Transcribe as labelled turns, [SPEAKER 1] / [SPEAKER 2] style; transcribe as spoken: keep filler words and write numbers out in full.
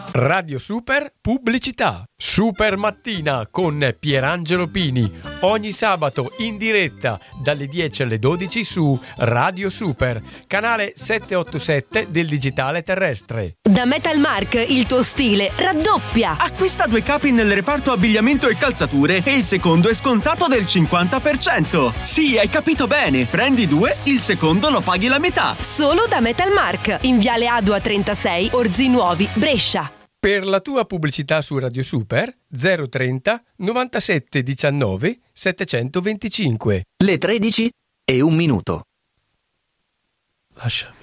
[SPEAKER 1] Radio Super Pubblicità. Super Mattina con Pierangelo Pini. Ogni sabato in diretta dalle dieci alle dodici su Radio Super, canale settecentoottantasette del digitale terrestre.
[SPEAKER 2] Da Metalmark il tuo stile raddoppia.
[SPEAKER 3] Acquista due capi nel reparto abbigliamento e calzature e il secondo è scontato del cinquanta per cento. Sì, hai capito bene. Prendi due, il secondo lo paghi la metà.
[SPEAKER 2] Solo da Metalmark, in Viale Adua trentasei, Orzinuovi, Brescia.
[SPEAKER 1] Per la tua pubblicità su Radio Super zero trenta novantasette diciannove settecentoventicinque.
[SPEAKER 4] Le tredici e un minuto.
[SPEAKER 1] Lascia.